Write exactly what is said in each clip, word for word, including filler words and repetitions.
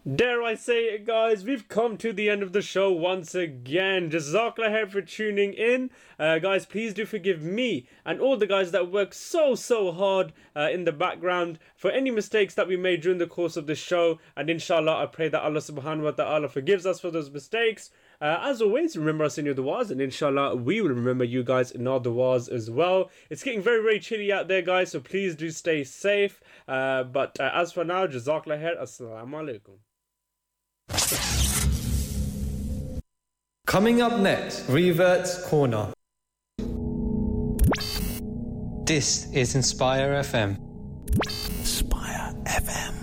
Dare I say it, guys, we've come to the end of the show once again. Jazakallah khair for tuning in. Uh, guys, please do forgive me and all the guys that work so, so hard uh, in the background for any mistakes that we made during the course of the show. And inshallah, I pray that Allah subhanahu wa ta'ala forgives us for those mistakes. Uh, as always, remember us in your du'as, and inshallah, we will remember you guys in our du'as as well. It's getting very, very chilly out there, guys, so please do stay safe. Uh, but uh, as for now, Jazakallah khair. Assalamu alaikum. Coming up next, Revert's Corner. This is Inspire F M. Inspire F M.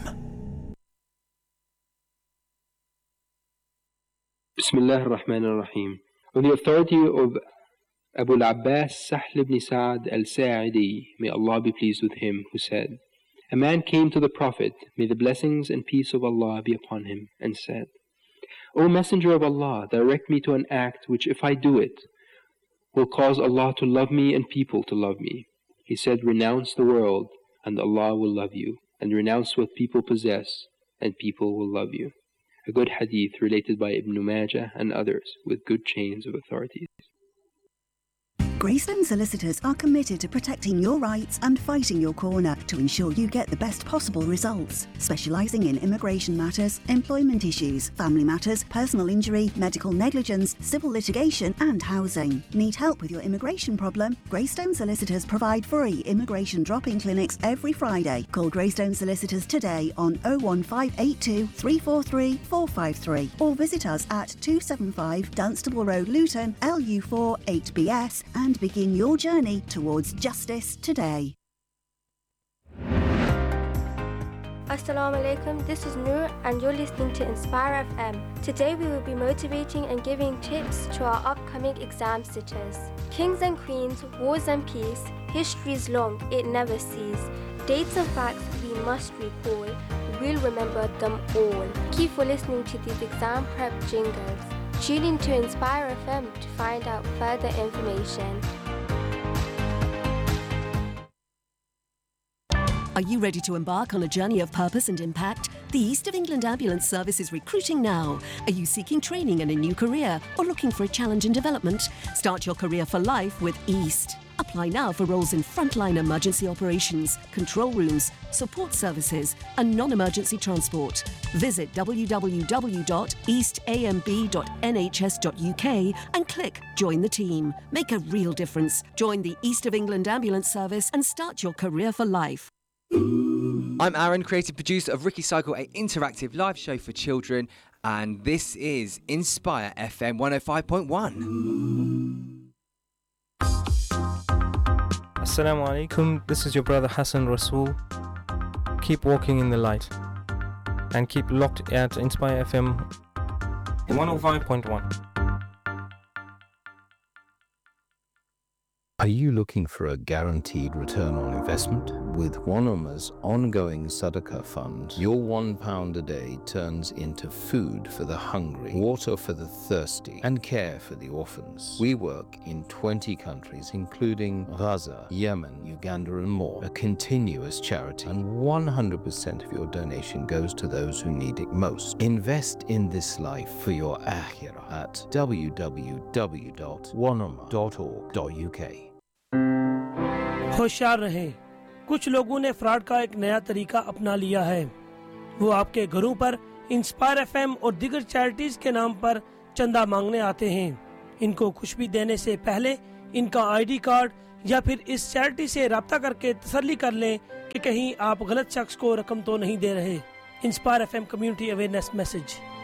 Bismillah ar-Rahman ar-Rahim. On the authority of Abu al-Abbas Sahl ibn Sa'd al-Sa'idi, may Allah be pleased with him, who said, a man came to the Prophet, may the blessings and peace of Allah be upon him, and said, O Messenger of Allah, direct me to an act which, if I do it, will cause Allah to love me and people to love me. He said, renounce the world, and Allah will love you, and renounce what people possess, and people will love you. A good hadith related by Ibn Majah and others with good chains of authorities. Greystone Solicitors are committed to protecting your rights and fighting your corner to ensure you get the best possible results. Specialising in immigration matters, employment issues, family matters, personal injury, medical negligence, civil litigation and housing. Need help with your immigration problem? Greystone Solicitors provide free immigration drop-in clinics every Friday. Call Greystone Solicitors today on oh one five eight two, three four three, four five three or visit us at two seventy-five Dunstable Road, Luton, L U four eight B S and begin your journey towards justice today. Assalamu alaikum, this is Noor and you're listening to Inspire F M. Today we will be motivating and giving tips to our upcoming exam sitters. Kings and queens, wars and peace, history is long, it never ceases. Dates and facts we must recall, we'll remember them all. Keep for listening to these exam prep jingles. Tune in to Inspire F M to find out further information. Are you ready to embark on a journey of purpose and impact? The East of England Ambulance Service is recruiting now. Are you seeking training and a new career or looking for a challenge in development? Start your career for life with East. Apply now for roles in frontline emergency operations, control rooms, support services and non-emergency transport. Visit w w w dot east a m b dot n h s dot u k and click Join the Team. Make a real difference. Join the East of England Ambulance Service and start your career for life. I'm Aaron, creative producer of Ricky Cycle, an interactive live show for children, and this is Inspire F M one oh five point one. Assalamu alaikum, this is your brother Hassan Rasool. Keep walking in the light and keep locked at Inspire F M one oh five point one. Are you looking for a guaranteed return on investment? With Wanama's ongoing Sadaqah fund, your one pound a day turns into food for the hungry, water for the thirsty, and care for the orphans. We work in twenty countries, including Gaza, Yemen, Uganda, and more. A continuous charity, and one hundred percent of your donation goes to those who need it most. Invest in this life for your akhirah at w w w dot wanama dot org dot u k. होशियार रहें, कुछ लोगों ने fraud का एक नया तरीका अपना लिया है। वो आपके घरों पर इंस्पायर एफएम और दीगर चैरिटीज के नाम पर चंदा मांगने आते हैं। इनको कुछ भी देने से पहले इनका आईडी कार्ड या फिर इस चैरिटी से राब्ता करके तसल्ली कर लें कि कहीं आप गलत शख्स को रकम तो नहीं दे रहे। Inspire FM community awareness message.